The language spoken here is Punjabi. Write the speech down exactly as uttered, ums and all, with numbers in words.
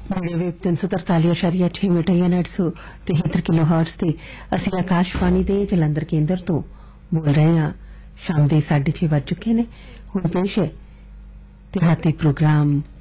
ਵੇਵ तीन सौ तरताली अशारिया छे मीटर या नौ सौ तिहत्तर किलो हर्ट्ज ਤੇ ਅਸੀਂ ਆਕਾਸ਼ਵਾਣੀ ਦੇ ਜਲੰਧਰ ਕੇਂਦਰ ਤੋਂ ਬੋਲ ਰਹੇ ਹਾਂ। ਸ਼ਾਮ ਦੇ साढ़े छे ਵੱਜ ਚੁੱਕੇ ਨੇ। ਹੁਣ ਪੇਸ਼ ਹੈ ਦਿਹਾਤੀ ਪ੍ਰੋਗਰਾਮ